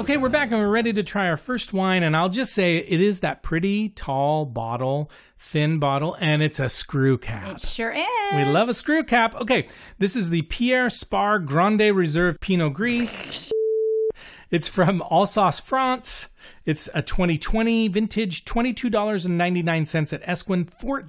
Okay, we're back and we're ready to try our first wine. And I'll just say it is that pretty tall bottle, thin bottle, and it's a screw cap. It sure is. We love a screw cap. Okay, this is the Pierre Spar Grande Reserve Pinot Gris. It's from Alsace, France. It's a 2020 vintage, $22.99 at Esquin,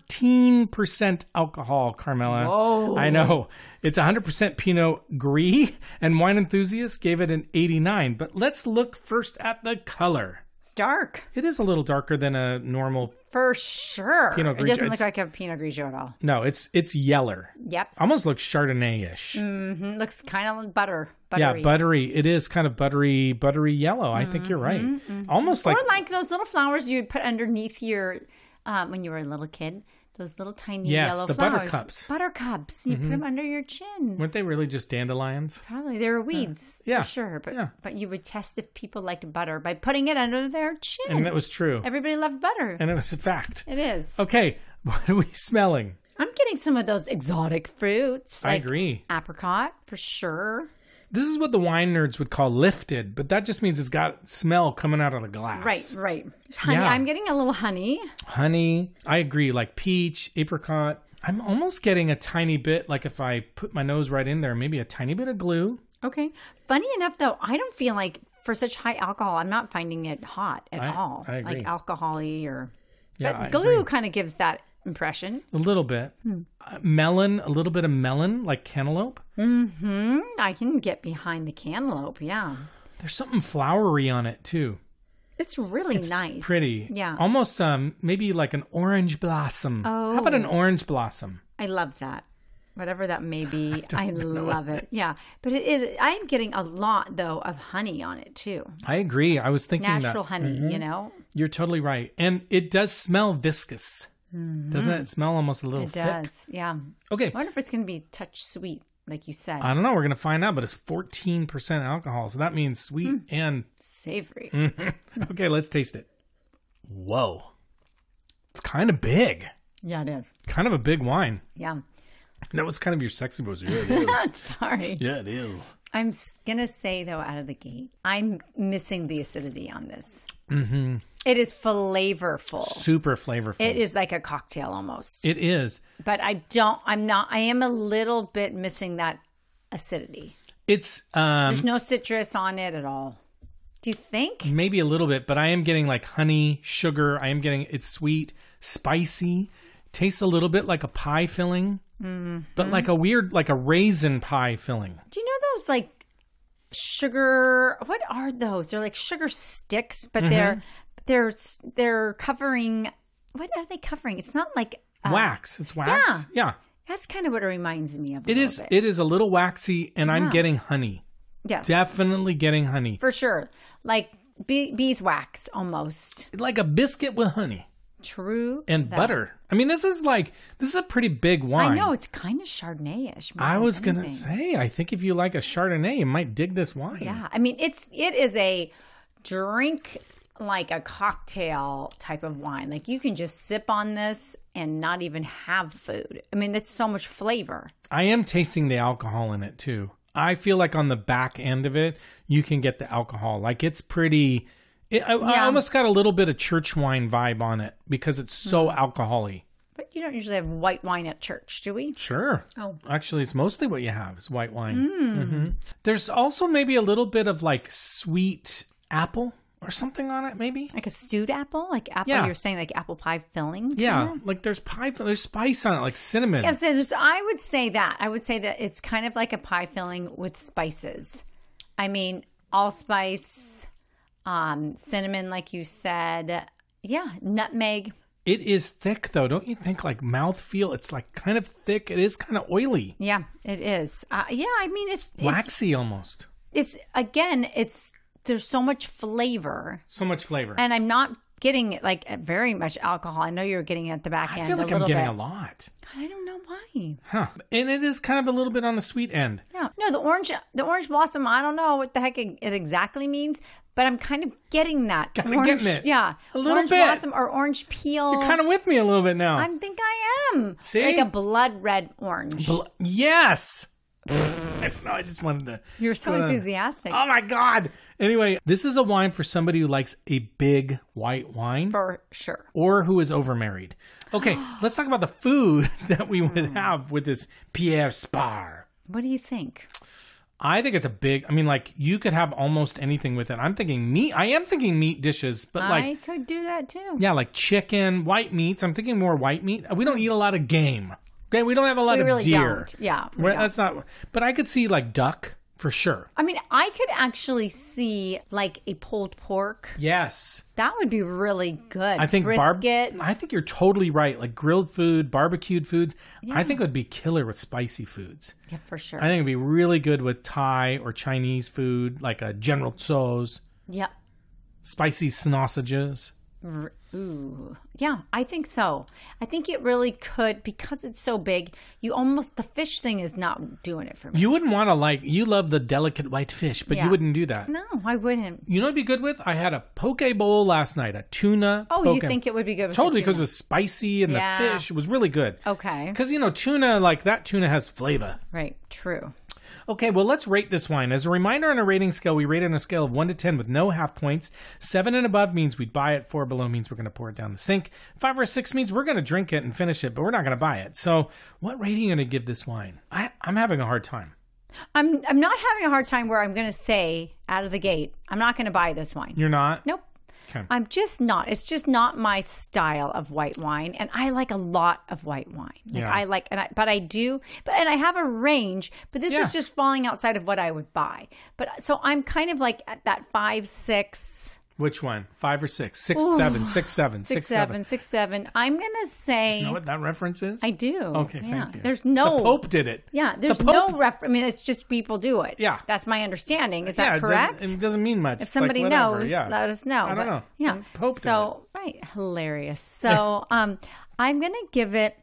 14% alcohol, Carmela. Whoa. I know. It's 100% Pinot Gris, and wine enthusiasts gave it an 89. But let's look first at the color. It's dark. It is a little darker than a normal. For sure. Pinot It Grigio. doesn't look like a Pinot Grigio at all. No, it's yeller. Yep. Almost looks Chardonnay-ish. Mm-hmm. Looks kind of buttery. Yeah, buttery. It is kind of buttery yellow. I think you're right. Almost like... Or like those little flowers you would put underneath your, when you were a little kid. Those little tiny yellow the flowers. buttercups. Buttercups. You put them under your chin. Weren't they really just dandelions? Probably. They were weeds, Yeah. for sure. But, Yeah. but you would test if people liked butter by putting it under their chin. And that was true. Everybody loved butter. And it was a fact. It is. Okay, what are we smelling? I'm getting some of those exotic fruits. I Like agree. apricot, for sure. This is what the wine nerds would call lifted, but that just means it's got smell coming out of the glass. Right. Honey, Yeah. I'm getting a little honey. Honey, I agree, like peach, apricot. I'm almost getting a tiny bit, like if I put my nose right in there, maybe a tiny bit of glue. Okay. Funny enough, though, I don't feel like for such high alcohol, I'm not finding it hot at all. I agree. Like alcohol-y or... Yeah, but I glue agree. kind of gives that impression. A little bit. Melon, a little bit of melon, like cantaloupe. I can get behind the cantaloupe, yeah. There's something flowery on it, too. It's really nice. Pretty. Yeah. Almost maybe like an orange blossom. Oh. How about an orange blossom? I love that. Whatever that may be, I love it. is. Yeah. But it is, I'm getting a lot, though, of honey on it, too. I agree. I was thinking Natural that. honey, you know? You're totally right. And it does smell viscous. Doesn't it smell almost a little It thick? does, yeah. Okay. I wonder if it's going to be touch sweet, like you said. I don't know. We're going to find out, but it's 14% alcohol. So that means sweet and... Savory. Okay, let's taste it. Whoa. It's kind of big. Yeah, it is. Kind of a big wine. Yeah. That was kind of your sexy voice. Yeah, it is. Sorry. Yeah, it is. I'm going to say, though, out of the gate, I'm missing the acidity on this. It is flavorful. Super flavorful. It is like a cocktail almost. It is. But I am a little bit missing that acidity. It's There's no citrus on it at all. Do you think? maybe a little bit, but I am getting like honey, sugar. I am getting, it's sweet, spicy. Tastes a little bit like a pie filling, but like a weird, like a raisin pie filling. Do you know those like sugar? What are those? They're like sugar sticks, but they're covering. What are they covering? It's not like Wax. It's wax. Yeah. That's kind of what it reminds me of. It is. Bit. It is a little waxy, and I'm getting honey. Yes, Definitely getting honey. for sure. Like beeswax almost. Like a biscuit with honey True. and butter. I mean, this is a pretty big wine. I know it's kind of Chardonnay-ish. more I than was gonna anything. say, I think if you like a Chardonnay, you might dig this wine. Yeah, I mean it is a drink like a cocktail type of wine. Like you can just sip on this and not even have food. I mean, it's so much flavor. I am tasting the alcohol in it too. I feel like on the back end of it, you can get the alcohol. Like it's pretty. I almost got a little bit of church wine vibe on it because it's so alcohol-y. But you don't usually have white wine at church, do we? Sure. Oh. Actually, it's mostly what you have is white wine. There's also maybe a little bit of like sweet apple or something on it, maybe. Like a stewed apple? Like apple, Yeah. you're saying like apple pie filling? Yeah, kinda? like there's spice on it, like cinnamon. Yeah, so I would say that. I would say that it's kind of like a pie filling with spices. I mean, allspice, cinnamon, like you said. Yeah, nutmeg. It is thick, though. Don't you think? Like mouthfeel, it's like kind of thick. It is kind of oily, Yeah, it is. Yeah, I mean, it's waxy almost. It's again, there's so much flavor, So much flavor. and I'm not getting like very much alcohol. I know you're getting it at the back I end. feel like a I'm little getting bit. a lot. I don't know why. Huh. And it is kind of a little bit on the sweet end. Yeah, no, the orange blossom. I don't know what the heck it exactly means, but I'm kind of getting that. Kinda orange, getting it. Yeah, A little orange bit. blossom or orange peel. You're kind of with me a little bit now. I think I am. See? Like a blood red orange. Yes. I don't know. I just wanted to. You're so enthusiastic. Oh my God. Anyway, this is a wine for somebody who likes a big white wine. For sure. Or who is overmarried. Okay, let's talk about the food that we would have with this Pierre Spar. What do you think? I think it's you could have almost anything with it. I'm thinking meat. I am thinking meat dishes, but I could do that too. Yeah, like chicken, white meats. I'm thinking more white meat. We don't eat a lot of game. Okay, we don't have a lot of deer. Don't. Yeah. That's not. But I could see like duck for sure. I mean, I could actually see like a pulled pork. Yes. That would be really good. I think brisket. I think you're totally right. Like grilled food, barbecued foods. Yeah. I think it would be killer with spicy foods. Yeah, for sure. I think it'd be really good with Thai or Chinese food, like a General Tso's. Yep. Spicy sausages. Ooh. Yeah, I think so. I think it really could, because it's so big, the fish thing is not doing it for me. You wouldn't want to you love the delicate white fish, but you wouldn't do that. No, I wouldn't. You know what'd be good with? I had a poke bowl last night, a tuna. Oh, poke. You think it would be good with totally, because it was spicy and the fish was really good. Okay. Because, tuna, that tuna has flavor. Right, true. Okay, well, let's rate this wine. As a reminder, on a rating scale, we rate it on a scale of 1 to 10 with no half points. 7 and above means we'd buy it. 4 below means we're going to pour it down the sink. 5 or 6 means we're going to drink it and finish it, but we're not going to buy it. So what rating are you going to give this wine? I'm having a hard time. I'm not having a hard time where I'm going to say out of the gate, I'm not going to buy this wine. You're not? Nope. Okay. I'm just not. It's just not my style of white wine, and I like a lot of white wine. But I have a range. But this is just falling outside of what I would buy. But so I'm kind of like at that 5, 6. Which one? 5 or 6? 6, 7, 6, 7, 6, 7. 6, 7. I'm going to say... Do you know what that reference is? I do. Okay, thank you. There's no... The Pope did it. Yeah, there's no reference. I mean, it's just people do it. Yeah. That's my understanding. Is that correct? It doesn't mean much. If somebody knows, let us know. I don't know. Yeah. Pope did it. Right. Hilarious. So I'm going to give it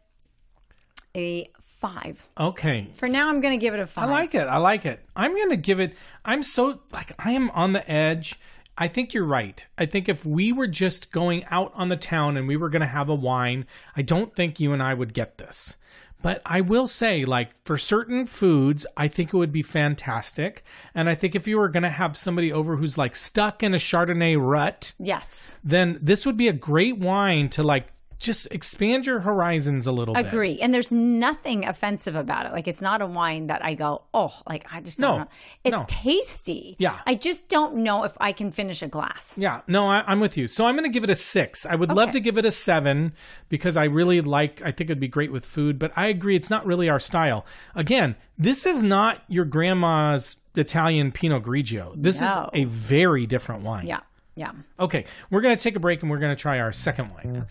a 5. Okay. For now, I'm going to give it a 5. I like it. I'm going to give it... I am on the edge. I think you're right. I think if we were just going out on the town and we were going to have a wine, I don't think you and I would get this. But I will say, for certain foods, I think it would be fantastic. And I think if you were going to have somebody over who's stuck in a Chardonnay rut, yes, then this would be a great wine to just expand your horizons a little bit. Agree. And there's nothing offensive about it. It's not a wine that I go, I just don't know. It's tasty. Yeah. I just don't know if I can finish a glass. Yeah. No, I'm with you. So I'm going to give it a 6. I would love to give it a 7 because I really I think it'd be great with food, but I agree it's not really our style. Again, this is not your grandma's Italian Pinot Grigio. This is a very different wine. Yeah. Yeah. Okay, we're going to take a break and we're going to try our second wine.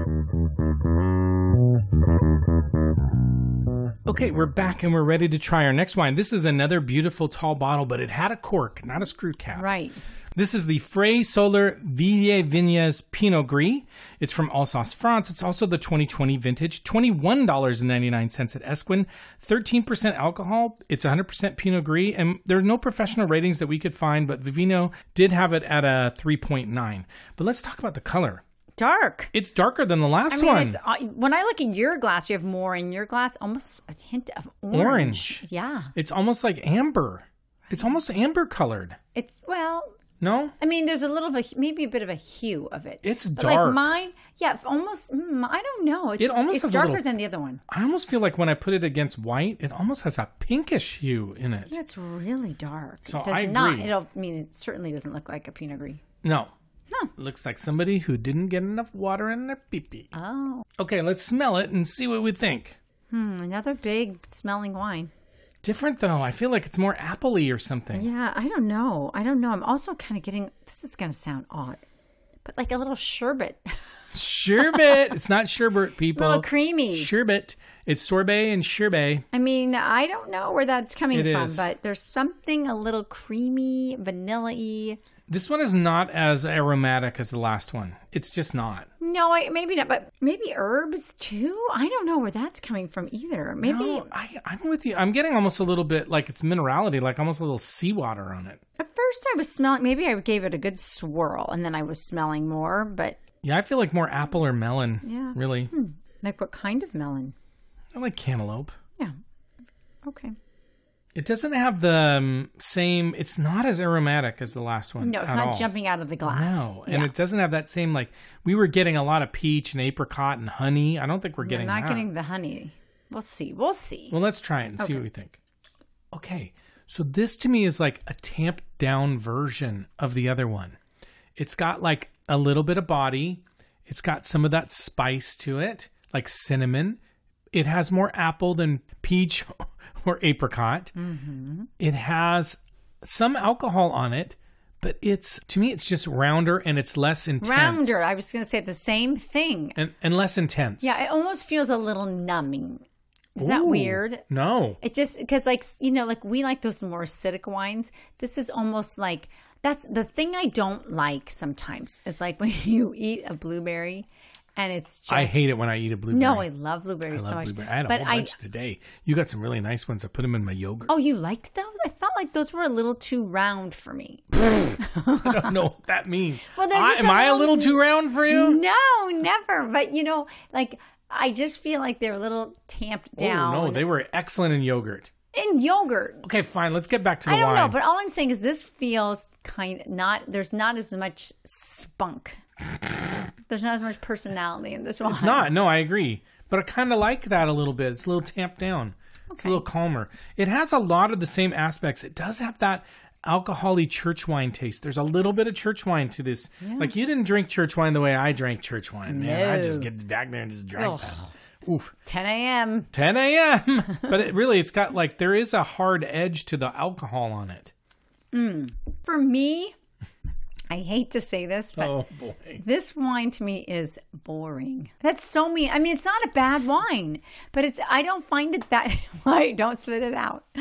Okay, we're back and we're ready to try our next wine. This is another beautiful tall bottle, but it had a cork, not a screw cap. Right. This is the Frey Solar Vieilles Vignes Pinot Gris. It's from Alsace, France. It's also the 2020 vintage, $21.99 at Esquin, 13% alcohol. It's 100% Pinot Gris, and there are no professional ratings that we could find, but Vivino did have it at a 3.9. But let's talk about the color. Dark. It's darker than the last one. When I look in your glass, you have more in your glass, almost a hint of orange. Yeah. It's almost like amber. It's almost amber colored. No? I mean, there's a little of maybe a bit of a hue of it. It's dark. Mine, almost, I don't know. It's darker than the other one. I almost feel like when I put it against white, it almost has a pinkish hue in it. Yeah, it's really dark. So it does I agree. not. It certainly doesn't look like a Pinot Gris. No. No. It looks like somebody who didn't get enough water in their pee-pee. Oh. Okay, let's smell it and see what we think. Another big smelling wine. Different, though. I feel like it's more apple-y or something. Yeah, I don't know. I'm also kind of getting, this is going to sound odd, but like a little sherbet. Sherbet. It's not sherbet, people. A little creamy. Sherbet. It's sorbet and sherbet. I mean, I don't know where that's coming from, is. But there's something a little creamy, vanilla-y. This one is not as aromatic as the last one. It's just not. No, maybe not, but maybe herbs too? I don't know where that's coming from either. Maybe. No, I'm with you. I'm getting almost a little bit like it's minerality, like almost a little seawater on it. At first I was smelling, maybe I gave it a good swirl and then I was smelling more, but. Yeah, I feel like more apple or melon. Yeah. Really. Like what kind of melon? I like cantaloupe. Yeah. Okay. It doesn't have the same, it's not as aromatic as the last one. No, it's at not all. jumping out of the glass. No, and it doesn't have that same, like, we were getting a lot of peach and apricot and honey. I don't think we're getting We're not that. getting the honey. We'll see. Well, let's try it and see what we think. Okay, so this to me is like a tamped down version of the other one. It's got like a little bit of body. It's got some of that spice to it, like cinnamon. It has more apple than peach or apricot. Mm-hmm. It has some alcohol on it, but to me, it's just rounder and it's less intense. Rounder. I was going to say the same thing. And less intense. Yeah, it almost feels a little numbing. Is that Ooh, weird? No. It just, because like, like we like those more acidic wines. This is almost like, that's the thing I don't like sometimes. Is like when you eat a blueberry and it's just. I hate it when I eat a blueberry. No, I love blueberries so much. Blueberry. I had a whole bunch today. You got some really nice ones. I put them in my yogurt. Oh, you liked those? I felt like those were a little too round for me. I don't know what that means. Well, am I a little too round for you? No, never. But like I just feel like they're a little tamped down. Oh, no, they were excellent in yogurt. In yogurt. Okay, fine. Let's get back to the wine. I don't know, but all I'm saying is this feels there's not as much spunk. There's not as much personality in this wine. It's not. No, I agree. But I kind of like that a little bit. It's a little tamped down. Okay. It's a little calmer. It has a lot of the same aspects. It does have that alcohol-y church wine taste. There's a little bit of church wine to this. Yeah. Like, you didn't drink church wine the way I drank church wine. Man, no. I just get back there and just drank that. Oof. 10 a.m. 10 a.m. But it's got like, there is a hard edge to the alcohol on it. For me, I hate to say this, but oh boy, this wine to me is boring. That's so mean. I mean, it's not a bad wine, but I don't find it that. Why? Don't spit it out.